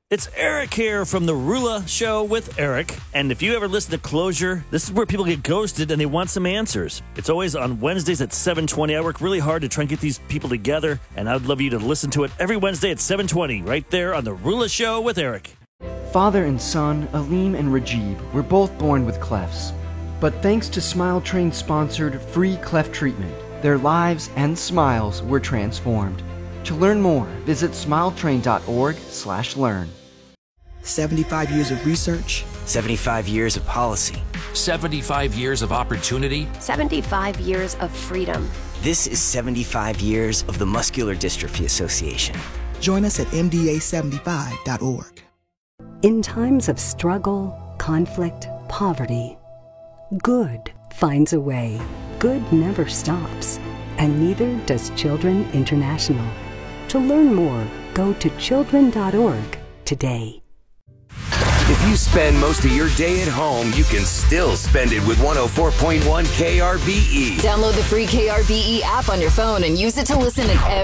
It's Eric here from the Rula Show with Eric. And if you ever listen to Closure, this is where people get ghosted and they want some answers. It's always on Wednesdays at 7:20. I work really hard to try and get these people together, and I'd love you to listen to it every Wednesday at 7:20 right there on the Rula Show with Eric. Father and son, Aleem and Rajib, were both born with clefts. But thanks to Smile Train sponsored free cleft treatment, their lives and smiles were transformed. To learn more, visit smiletrain.org/learn. 75 years of research. 75 years of policy. 75 years of opportunity. 75 years of freedom. This is 75 years of the Muscular Dystrophy Association. Join us at mda75.org. In times of struggle, conflict, poverty, good finds a way. Good never stops, and neither does Children International. To learn more, go to children.org today. If you spend most of your day at home, you can still spend it with 104.1 KRBE. Download the free KRBE app on your phone and use it to listen to